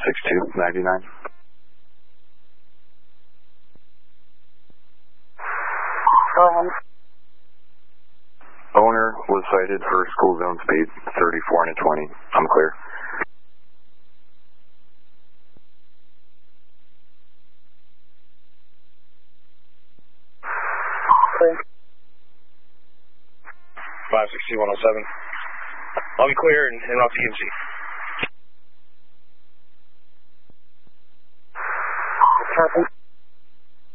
562-99. Go ahead. Owner was cited for school zone speed 34 and a 20. I'm clear. Clear. 560-107. I'll be clear and off TMC. Copy.